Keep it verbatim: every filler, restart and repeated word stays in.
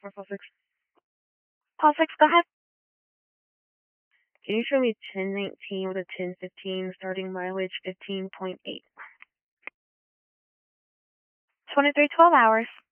for Paul six. Paul six, go ahead. Can you show me ten nineteen with a ten fifteen, starting mileage fifteen point eight? twenty-three twelve hours.